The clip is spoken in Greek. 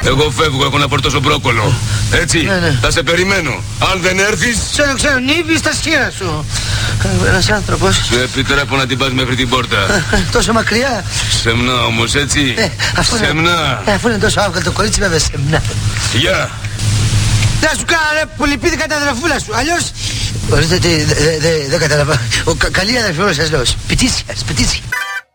Εγώ φεύγω, έχω να φορτώσω μπρόκολο. Έτσι, Ναι. θα σε περιμένω. Αν δεν έρθεις... Ξέρω, νύβεις στα σχήρα σου. Ένας άνθρωπος. Σου επιτρέπω να την πας μέχρι την πόρτα. Τόσο μακριά. Σεμνά όμως, έτσι. Σεμνά. Αφού είναι τόσο άβγαλο το κορίτσι, βέβαια σεμνά. Γεια. Να σου κάνω ρε πολυπίδικα την αδερφούλα σου. Αλλιώς... Μπορείτε, δεν κατάλαβα. Καλή αδερφούλα σας λέω. Σπιτίσια.